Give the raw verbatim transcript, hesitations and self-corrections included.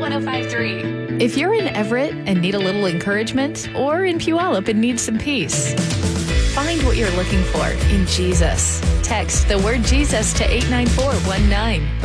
one oh five point three. If you're in Everett and need a little encouragement, or in Puyallup and need some peace, find what you're looking for in Jesus. Text the word Jesus to eight nine four one nine.